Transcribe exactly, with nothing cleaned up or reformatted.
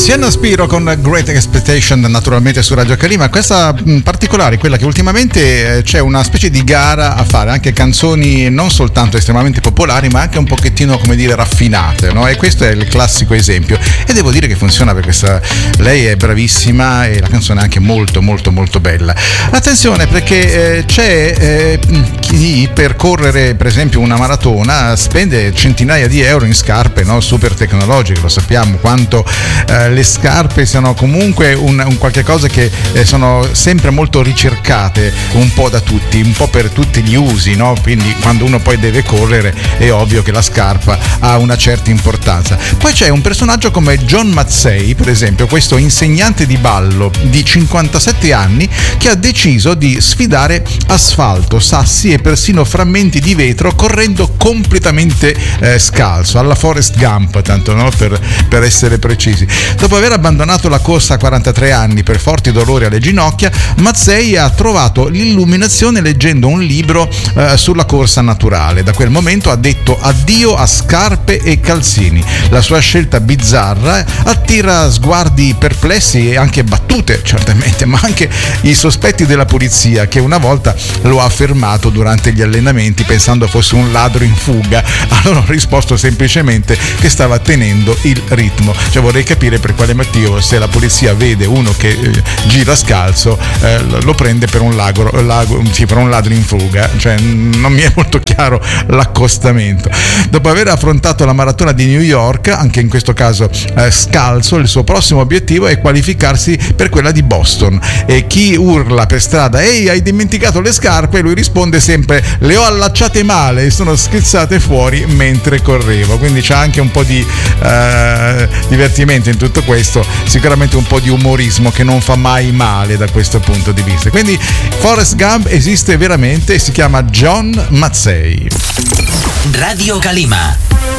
Sienna Spiro con Great Expectation, naturalmente su Radio Calima. Questa mh, particolare, quella che ultimamente eh, c'è una specie di gara a fare anche canzoni non soltanto estremamente popolari, ma anche un pochettino, come dire, raffinate, no? E questo è il classico esempio, e devo dire che funziona, perché questa, lei è bravissima e la canzone è anche molto molto molto bella. Attenzione, perché eh, c'è eh, chi per correre per esempio una maratona spende centinaia di euro in scarpe, no? Super tecnologiche. Lo sappiamo quanto eh, le scarpe siano comunque un, un qualche cosa che eh, sono sempre molto ricercate un po' da tutti, un po' per tutti gli usi, no? Quindi quando uno poi deve correre è ovvio che la scarpa ha una certa importanza. Poi c'è un personaggio come John Mazzei, per esempio, questo insegnante di ballo di cinquantasette anni, che ha deciso di sfidare asfalto, sassi e persino frammenti di vetro correndo completamente eh, scalzo, alla Forrest Gump, tanto, no? per, per essere precisi. Dopo aver abbandonato la corsa a quarantatré anni per forti dolori alle ginocchia, Mazzei ha trovato l'illuminazione leggendo un libro eh, sulla corsa naturale. Da quel momento ha detto addio a scarpe e calzini. La sua scelta bizzarra attira sguardi perplessi e anche battute, certamente, ma anche i sospetti della polizia, che una volta lo ha fermato durante gli allenamenti pensando fosse un ladro in fuga. Allora ho risposto semplicemente che stava tenendo il ritmo. Cioè, vorrei capire per quale motivo, se la polizia vede uno che eh, gira scalzo, eh, lo prende per un, lagro, lago, sì, per un ladro in fuga. Cioè, non mi è molto chiaro l'accostamento. Dopo aver affrontato la maratona di New York, anche in questo caso eh, scalzo, il suo prossimo obiettivo è qualificarsi per quella di Boston. E chi urla per strada ehi, hai dimenticato le scarpe, lui risponde sempre le ho allacciate male e sono schizzate fuori mentre correvo. Quindi c'è anche un po' di eh, divertimento in tutto questo, sicuramente un po' di umorismo che non fa mai male da questo punto di vista. Quindi Forrest Gump esiste veramente e si chiama John Mazzei. Radio Calima.